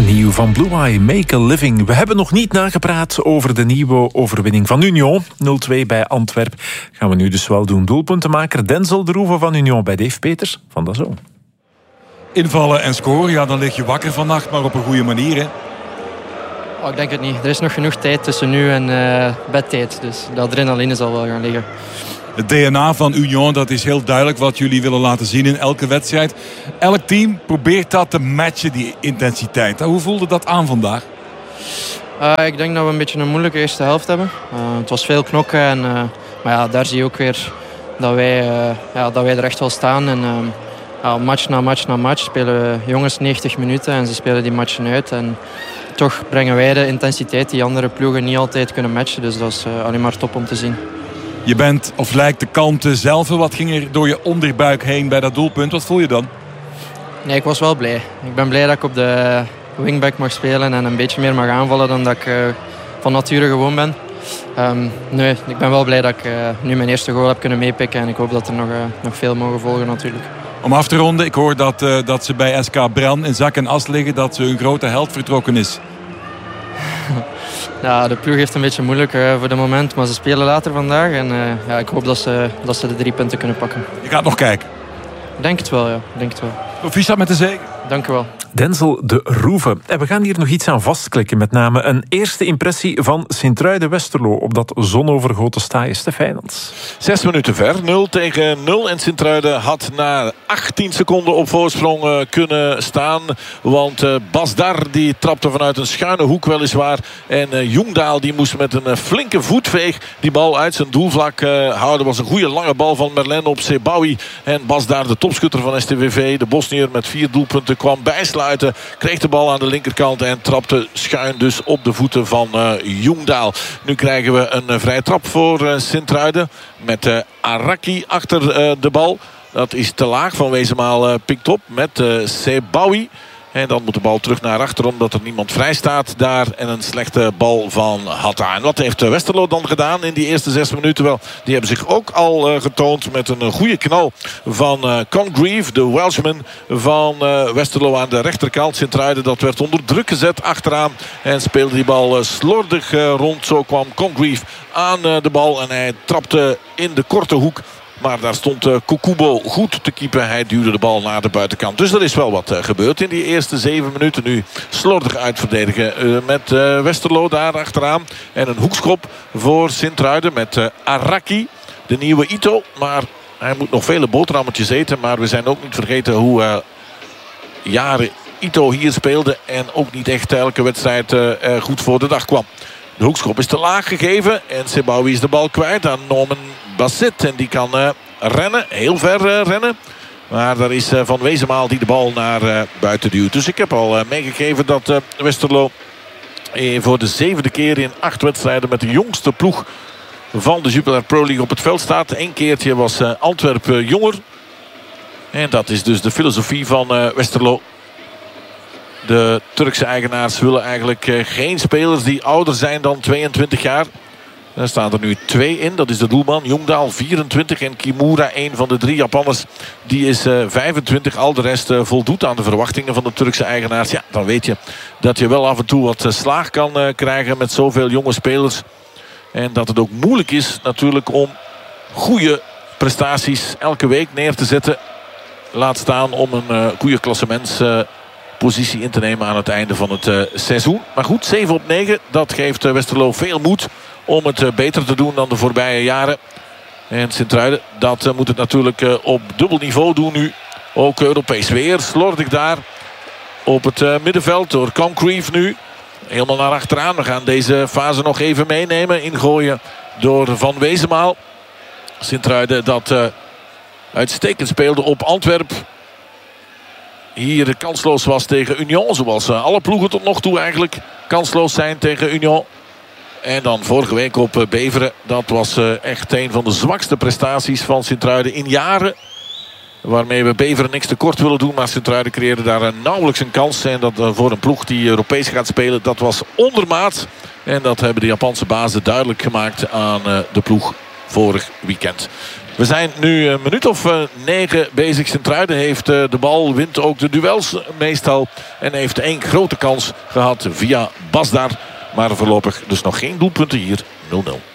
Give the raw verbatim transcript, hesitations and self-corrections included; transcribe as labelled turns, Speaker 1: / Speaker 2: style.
Speaker 1: Nieuw van Blue Eye, Make a Living. We hebben nog niet nagepraat over de nieuwe overwinning van Union. nul twee bij Antwerpen. Gaan we nu dus wel doen. Doelpuntenmaker Denzel de Roeven van Union bij Dave Peters. Van dat zo.
Speaker 2: Invallen en scoren, ja, dan lig je wakker vannacht, maar op een goede manier, hè?
Speaker 3: Oh, ik denk het niet. Er is nog genoeg tijd tussen nu en uh, bedtijd. Dus de adrenaline zal wel gaan liggen.
Speaker 2: Het D N A van Union, dat is heel duidelijk wat jullie willen laten zien in elke wedstrijd. Elk team probeert dat te matchen, die intensiteit. Hoe voelde dat aan vandaag?
Speaker 3: Uh, ik denk dat we een beetje een moeilijke eerste helft hebben. Uh, het was veel knokken. En, uh, maar ja, daar zie je ook weer dat wij, uh, ja, dat wij er echt wel staan. En, uh, ja, match na match na match spelen jongens negentig minuten en ze spelen die matchen uit. En toch brengen wij de intensiteit die andere ploegen niet altijd kunnen matchen. Dus dat is uh, alleen maar top om te zien.
Speaker 2: Je bent, of lijkt de kalmte zelf. Wat ging er door je onderbuik heen bij dat doelpunt? Wat voel je dan?
Speaker 3: Nee, ik was wel blij. Ik ben blij dat ik op de wingback mag spelen en een beetje meer mag aanvallen dan dat ik uh, van nature gewoon ben. Um, nee, ik ben wel blij dat ik uh, nu mijn eerste goal heb kunnen meepikken en ik hoop dat er nog, uh, nog veel mogen volgen natuurlijk.
Speaker 2: Om af te ronden, ik hoor dat, uh, dat ze bij S K Bran in zak en as liggen, dat ze een grote held vertrokken is.
Speaker 3: Ja, de ploeg heeft een beetje moeilijk uh, voor de moment, maar ze spelen later vandaag en uh, ja, ik hoop dat ze, dat ze de drie punten kunnen pakken.
Speaker 2: Je gaat nog kijken?
Speaker 3: Ik denk het wel, ja. Ik denk het wel.
Speaker 2: Proficiat met de zege.
Speaker 3: Dank u wel.
Speaker 1: Denzel de Roeven. En we gaan hier nog iets aan vastklikken. Met name een eerste impressie van Sint-Truiden-Westerlo op dat zonovergoten stadion te Feyenoord.
Speaker 4: Zes minuten ver, nul tegen nul. En Sint-Truiden had na achttien seconden op voorsprong uh, kunnen staan. Want uh, Bas Dar die trapte vanuit een schuine hoek weliswaar. En uh, Jongdaal die moest met een uh, flinke voetveeg die bal uit zijn doelvlak uh, houden. Was een goede lange bal van Merlin op Sebawi. En Bas Dar, de topschutter van S T V V, de Bosnier met vier doelpunten, kwam bijsluiten. Kreeg de bal aan de linkerkant en trapte schuin dus op de voeten van uh, Jongdaal. Nu krijgen we een uh, vrije trap voor uh, Sint-Truiden. Met uh, Araki achter uh, de bal. Dat is te laag, Van Wezenmaal uh, pikt op met uh, Sebawi. En dan moet de bal terug naar achter omdat er niemand vrij staat daar. En een slechte bal van Hatta. En wat heeft Westerlo dan gedaan in die eerste zes minuten? Wel, die hebben zich ook al uh, getoond met een uh, goede knal van uh, Congreve, de Welshman van uh, Westerlo aan de rechterkant. Sint-Truiden, dat werd onder druk gezet achteraan. En speelde die bal uh, slordig uh, rond. Zo kwam Congreve aan uh, de bal en hij trapte in de korte hoek. Maar daar stond uh, Kokubo goed te keepen. Hij duwde de bal naar de buitenkant. Dus er is wel wat uh, gebeurd in die eerste zeven minuten. Nu slordig uitverdedigen uh, met uh, Westerlo daar achteraan. En een hoekschop voor Sint-Truiden met uh, Araki. De nieuwe Ito. Maar hij moet nog vele boterhammetjes eten. Maar we zijn ook niet vergeten hoe uh, jaren Ito hier speelde. En ook niet echt elke wedstrijd uh, uh, goed voor de dag kwam. De hoekschop is te laag gegeven. En Sebawi is de bal kwijt aan Norman Basset. En die kan uh, rennen. Heel ver uh, rennen. Maar daar is uh, Van Wezenmaal die de bal naar uh, buiten duwt. Dus ik heb al uh, meegegeven dat uh, Westerlo eh, voor de zevende keer in acht wedstrijden met de jongste ploeg van de Jupiler Pro League op het veld staat. Eén keertje was uh, Antwerpen jonger. En dat is dus de filosofie van uh, Westerlo. De Turkse eigenaars willen eigenlijk uh, geen spelers die ouder zijn dan tweeëntwintig jaar. Daar staan er nu twee in. Dat is de doelman Jongdaal, vierentwintig. En Kimura, een van de drie Japanners, die is uh, vijfentwintig. Al de rest uh, voldoet aan de verwachtingen van de Turkse eigenaars. Ja, dan weet je dat je wel af en toe wat uh, slaag kan uh, krijgen met zoveel jonge spelers. En dat het ook moeilijk is natuurlijk om goede prestaties elke week neer te zetten. Laat staan om een uh, goede klassementspositie uh, in te nemen aan het einde van het uh, seizoen. Maar goed, zeven op negen, dat geeft uh, Westerlo veel moed om het uh, beter te doen dan de voorbije jaren. En Sint-Truiden, dat uh, moet het natuurlijk uh, op dubbel niveau doen nu. Ook Europees weer, slordig daar op het uh, middenveld door Congreve nu. Helemaal naar achteraan. We gaan deze fase nog even meenemen. Ingooien door Van Wezenmaal. Sint-Truiden dat uh, uitstekend speelde op Antwerpen. Hier kansloos was tegen Union. Zoals uh, alle ploegen tot nog toe eigenlijk kansloos zijn tegen Union. En dan vorige week op Beveren. Dat was uh, echt een van de zwakste prestaties van Sint-Truiden in jaren. Waarmee we Beveren niks tekort willen doen. Maar Sint-Truiden creëerde daar uh, nauwelijks een kans. En dat uh, voor een ploeg die Europees gaat spelen, dat was ondermaat. En dat hebben de Japanse bazen duidelijk gemaakt aan uh, de ploeg vorig weekend. We zijn nu een minuut of uh, negen bezig. Sint-Truiden heeft uh, de bal, wint ook de duels meestal. En heeft één grote kans gehad via Basdar. Maar voorlopig dus nog geen doelpunten hier. nul nul.